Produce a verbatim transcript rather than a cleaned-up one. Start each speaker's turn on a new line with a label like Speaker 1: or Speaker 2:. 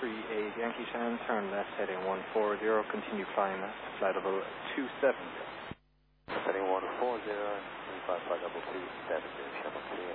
Speaker 1: three eight Yankee Shan, turn left heading one four zero, continue flying left, flight level two seven.
Speaker 2: Heading one four zero, three five five double two seven zero, Shannon clear.